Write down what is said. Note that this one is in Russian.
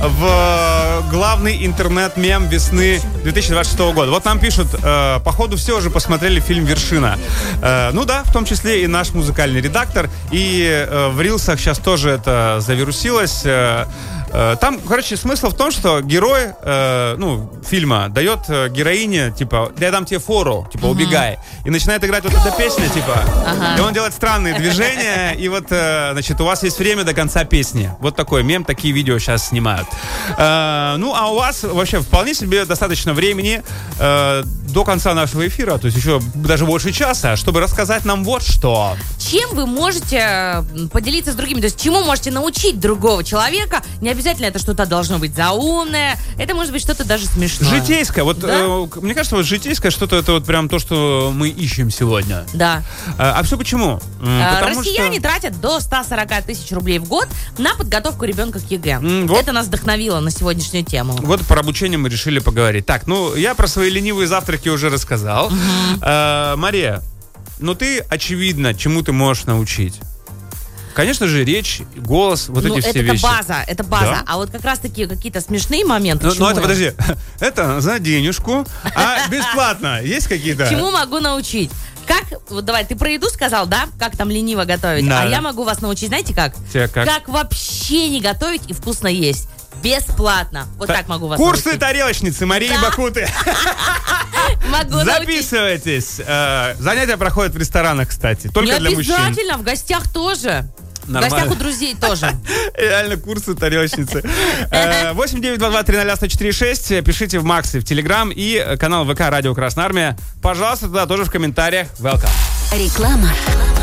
в главный интернет-мем весны 2026 года. Вот нам пишут, походу все уже посмотрели фильм «Вершина». Ну да, в том числе и наш музыкальный редактор. И в рилсах сейчас тоже это завирусилось. Там, короче, смысл в том, что герой, фильма дает героине, типа, я дам тебе фору, типа, убегай. И начинает играть вот эта песня, типа, и он делает странные движения, и вот, значит, у вас есть время до конца песни. Вот такой мем, такие видео сейчас снимают. А у вас вообще вполне себе достаточно времени до конца нашего эфира, то есть еще даже больше часа, чтобы рассказать нам вот что. Чем вы можете поделиться с другими? То есть чему можете научить другого человека? Не обязательно это что-то должно быть заумное. Это может быть что-то даже смешное. Житейское. Вот, да? Мне кажется, вот житейское что-то, это вот прям то, что мы ищем сегодня. Да. А все почему? Россияне тратят до 140 тысяч рублей в год на подготовку ребенка к ЕГЭ. Вот. Это нас вдохновило на сегодняшнюю тему. Вот про обучение мы решили поговорить. Так, я про свои ленивые завтраки уже рассказал. Мария, ты, очевидно, чему ты можешь научить? Конечно же, речь, голос, вот эти все вещи. Это база. Да? А вот как раз-таки какие-то смешные моменты. Подожди. Это за денежку, а бесплатно. Есть какие-то? Чему могу научить? Давай, ты про еду сказал, да? Как там лениво готовить? Да. А я могу вас научить, знаете как? Как вообще не готовить и вкусно есть. Бесплатно. Вот так могу вас научить. Курсы тарелочницы Марии Бакуты. Записывайтесь. Занятия проходят в ресторанах, кстати. Только для мужчин. Не обязательно, в гостях тоже. Нормально. В гостях у друзей тоже. Реально, курсы тарелочницы. 8-922-300-4-6. Пишите в Максе, в Телеграм и канал ВК Радио Красная Армия. Пожалуйста, туда тоже в комментариях. Welcome. Реклама.